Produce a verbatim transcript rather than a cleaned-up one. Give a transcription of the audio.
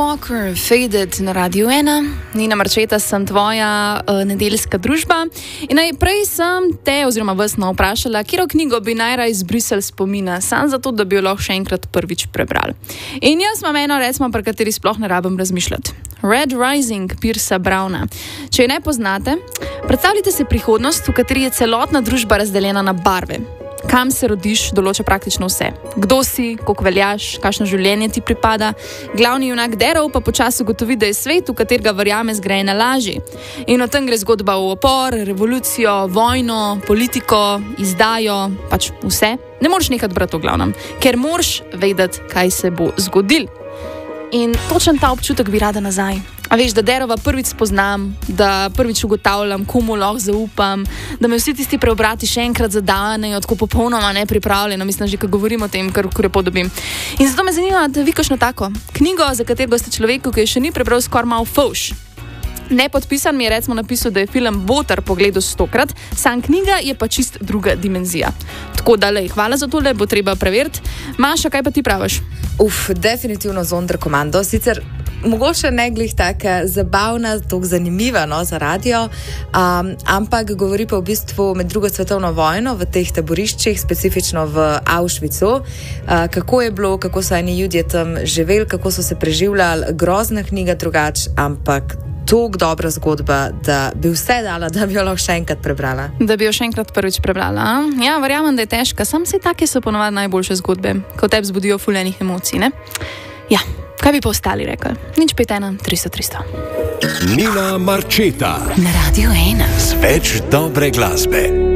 Walker, Faded na Radiu ena. Nina Marčeta, sem tvoja uh, nedeljska družba. In najprej sem te, oziroma vas no vprašala, katero knjigo bi najraje izbrisali spomina, sam zato, da bi jo lahko še enkrat prvič prebrali. In jaz imam eno, recimo, pri kateri sploh ne rabim razmišljati. Red Rising Piercea Browna. Če jo ne poznate, predstavljajte si prihodnost, v kateri je celotna družba razdeljena na barve. Kam se rodiš, določa praktično vse. Kdo si, koliko veljaš, kakšno življenje ti pripada. Glavni junak Darrow pa počasi ugotovi, da je svet, v katerega verjame, zgrajena laži. In o tem gre zgodba o upor, revolucijo, vojno, politiko, izdajo, pač vse. Ne moreš nekaj brati v glavnem, ker moraš vedeti, kaj se bo zgodil. In točen ta občutek bi rada nazaj. A veš, da Darrowa prvič spoznam, da prvič ugotavljam, komu lahko zaupam, da me vsi tisti preobrati še enkrat zadanejo, tako popolnoma nepripravljeno, mislim, že ko govorim o tem, kar lepo dobim. In zato me zanima, da vi kakšno tako knjigo, za katero ste človeku, ki je še ni prebral, skoraj malo fauš. Nepodpisan mi je recimo napisal, da je film Botar pogledal stokrat, sam knjiga je pa čist druga dimenzija. Tako da, lej, hvala za tole, bo treba preveriti. Maša, kaj pa ti praviš? Uf, definitivno Zonder komando, sicer mogoče ne glih taka zabavna, tako zanimiva, no, za radio, um, ampak govori pa v bistvu med drugo svetovno vojno v teh taboriščih, specifično v Auschwitzu, uh, kako je bilo, kako so eni ljudje tam živeli, kako so se preživljali, grozna knjiga drugač, ampak tako dobra zgodba, da bi vse dala, da bi jo lahko še enkrat prebrala. Da bi jo še enkrat prvič prebrala. A? Ja, verjamem, da je težka, sam si take so ponovadi najboljše zgodbe, ko tebi zbudijo fuljenih emocij, ne? Ja. Kaj bi pa ostali rekli? Nič pet ena, tristo, tristo. Nina Marčeta na Radiu ena. Z več dobre glasbe.